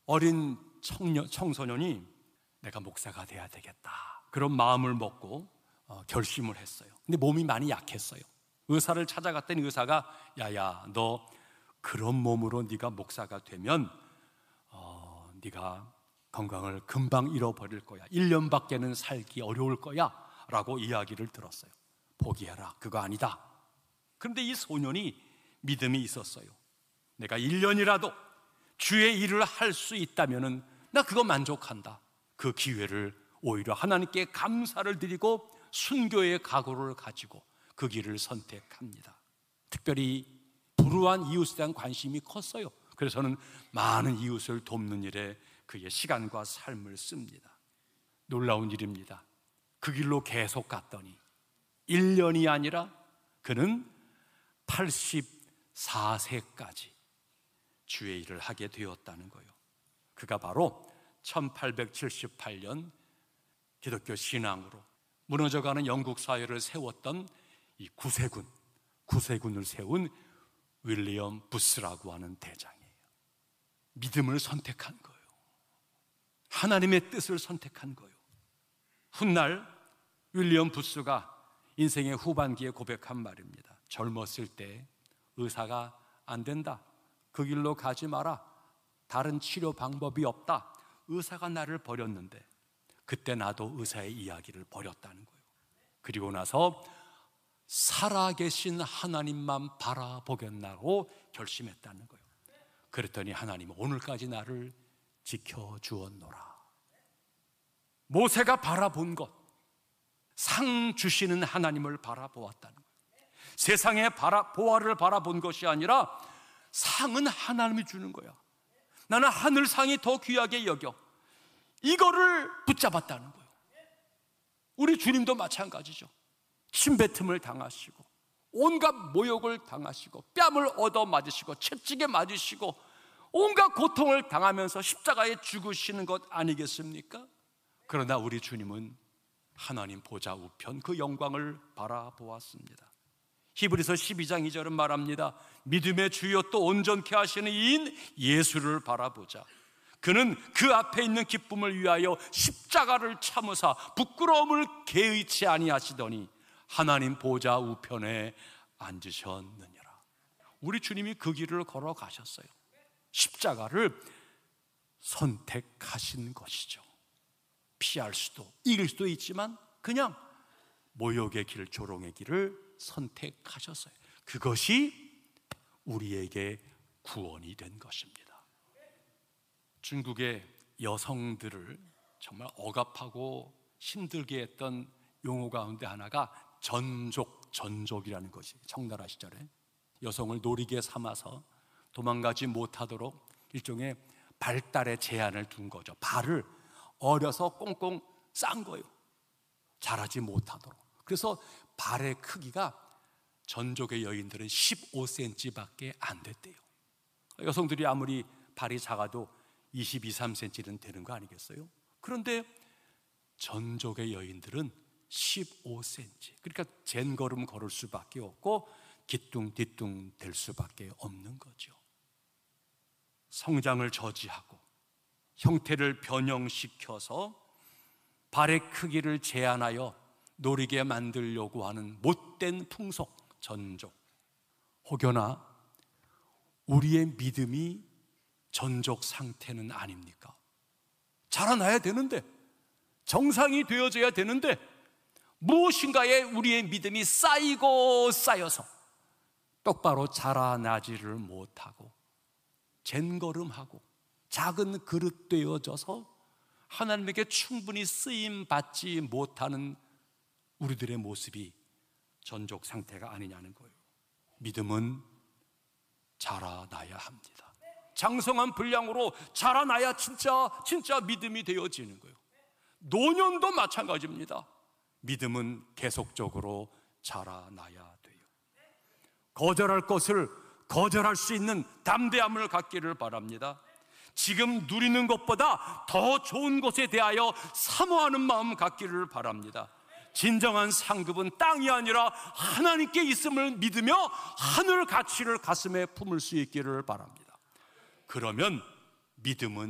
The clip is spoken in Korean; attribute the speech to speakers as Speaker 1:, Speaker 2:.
Speaker 1: 어린 청소년이 내가 목사가 돼야 되겠다, 그런 마음을 먹고 결심을 했어요. 근데 몸이 많이 약했어요. 의사를 찾아갔더니 의사가 야야, 너 그런 몸으로 네가 목사가 되면 네가 건강을 금방 잃어버릴 거야. 1년밖에는 살기 어려울 거야 라고 이야기를 들었어요. 포기해라, 그거 아니다. 그런데 이 소년이 믿음이 있었어요. 내가 1년이라도 주의 일을 할 수 있다면 나 그거 만족한다. 그 기회를 오히려 하나님께 감사를 드리고 순교의 각오를 가지고 그 길을 선택합니다. 특별히 불우한 이웃에 대한 관심이 컸어요. 그래서 저는 많은 이웃을 돕는 일에 그의 시간과 삶을 씁니다. 놀라운 일입니다. 그 길로 계속 갔더니 1년이 아니라 그는 84세까지 주의 일을 하게 되었다는 거예요. 그가 바로 1878년 기독교 신앙으로 무너져가는 영국 사회를 세웠던 이 구세군을 세운 윌리엄 부스라고 하는 대장이에요. 믿음을 선택한 거예요. 하나님의 뜻을 선택한 거예요. 훗날 윌리엄 부스가 인생의 후반기에 고백한 말입니다. 젊었을 때 의사가 안 된다, 그 길로 가지 마라, 다른 치료 방법이 없다, 의사가 나를 버렸는데 그때 나도 의사의 이야기를 버렸다는 거예요. 그리고 나서 살아계신 하나님만 바라보겠다고 결심했다는 거예요. 그랬더니 하나님은 오늘까지 나를 지켜주었노라. 모세가 바라본 것, 상 주시는 하나님을 바라보았다는 거예요. 세상의 보화를 바라본 것이 아니라 상은 하나님이 주는 거야. 나는 하늘상이 더 귀하게 여겨 이거를 붙잡았다는 거예요. 우리 주님도 마찬가지죠. 침뱉음을 당하시고 온갖 모욕을 당하시고 뺨을 얻어 맞으시고 채찍에 맞으시고 온갖 고통을 당하면서 십자가에 죽으시는 것 아니겠습니까? 그러나 우리 주님은 하나님 보좌 우편 그 영광을 바라보았습니다. 히브리서 12장 2절은 말합니다. 믿음의 주요 또 온전케 하시는 이인 예수를 바라보자. 그는 그 앞에 있는 기쁨을 위하여 십자가를 참으사 부끄러움을 개의치 아니하시더니 하나님 보좌 우편에 앉으셨느니라. 우리 주님이 그 길을 걸어가셨어요. 십자가를 선택하신 것이죠. 피할 수도 이길 수도 있지만 그냥 모욕의 길, 조롱의 길을 선택하셨어요. 그것이 우리에게 구원이 된 것입니다. 중국의 여성들을 정말 억압하고 힘들게 했던 용어 가운데 하나가 전족이라는 것이, 청나라 시절에 여성을 놀이개 삼아서 도망가지 못하도록 일종의 발달의 제한을 둔 거죠. 발을 어려서 꽁꽁 싼 거예요. 자라지 못하도록. 그래서 발의 크기가 전족의 여인들은 15cm밖에 안 됐대요. 여성들이 아무리 발이 작아도 22, 3cm는 되는 거 아니겠어요? 그런데 전족의 여인들은 15cm. 그러니까 젠걸음 걸을 수밖에 없고 기뚱기뚱 될 수밖에 없는 거죠. 성장을 저지하고 형태를 변형시켜서 발의 크기를 제한하여 노리게 만들려고 하는 못된 풍속, 전족. 혹여나 우리의 믿음이 전족 상태는 아닙니까? 자라나야 되는데, 정상이 되어져야 되는데 무엇인가에 우리의 믿음이 쌓이고 쌓여서 똑바로 자라나지를 못하고 젠걸음하고 작은 그릇 되어져서 하나님에게 충분히 쓰임받지 못하는 우리들의 모습이 전족 상태가 아니냐는 거예요. 믿음은 자라나야 합니다. 장성한 분량으로 자라나야 진짜 믿음이 되어지는 거예요. 노년도 마찬가지입니다. 믿음은 계속적으로 자라나야 돼요. 거절할 것을 거절할 수 있는 담대함을 갖기를 바랍니다. 지금 누리는 것보다 더 좋은 것에 대하여 사모하는 마음 갖기를 바랍니다. 진정한 상급은 땅이 아니라 하나님께 있음을 믿으며 하늘 가치를 가슴에 품을 수 있기를 바랍니다. 그러면 믿음은